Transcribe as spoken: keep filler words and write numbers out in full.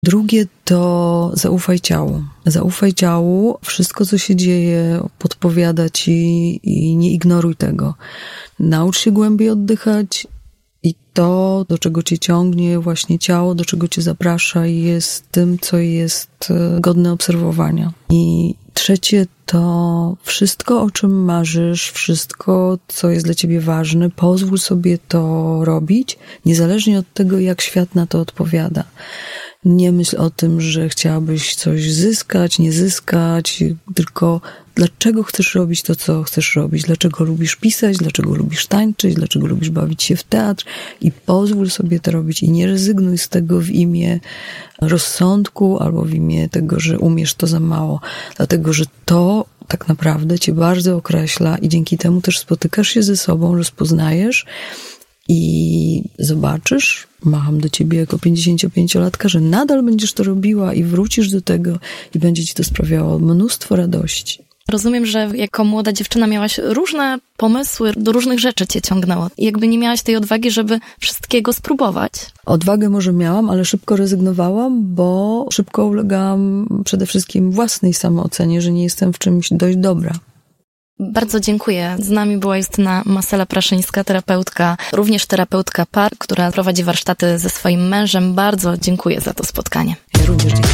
Drugie to zaufaj ciału. Zaufaj ciału, wszystko co się dzieje podpowiada ci i nie ignoruj tego. Naucz się głębiej oddychać i to, do czego cię ciągnie właśnie ciało, do czego cię zaprasza, jest tym, co jest godne obserwowania. I trzecie to wszystko, o czym marzysz, wszystko, co jest dla ciebie ważne, pozwól sobie to robić, niezależnie od tego, jak świat na to odpowiada. Nie myśl o tym, że chciałabyś coś zyskać, nie zyskać, tylko dlaczego chcesz robić to, co chcesz robić, dlaczego lubisz pisać, dlaczego lubisz tańczyć, dlaczego lubisz bawić się w teatr i pozwól sobie to robić i nie rezygnuj z tego w imię rozsądku albo w imię tego, że umiesz to za mało, dlatego, że to tak naprawdę cię bardzo określa i dzięki temu też spotykasz się ze sobą, rozpoznajesz i zobaczysz, macham do ciebie jako pięćdziesięciopięciolatka, że nadal będziesz to robiła i wrócisz do tego i będzie ci to sprawiało mnóstwo radości. Rozumiem, że jako młoda dziewczyna miałaś różne pomysły, do różnych rzeczy cię ciągnęło. I jakby nie miałaś tej odwagi, żeby wszystkiego spróbować. Odwagę może miałam, ale szybko rezygnowałam, bo szybko ulegałam przede wszystkim własnej samoocenie, że nie jestem w czymś dość dobra. Bardzo dziękuję. Z nami była Justyna Masela-Praszyńska, terapeutka, również terapeutka par, która prowadzi warsztaty ze swoim mężem. Bardzo dziękuję za to spotkanie. Ja również dziękuję.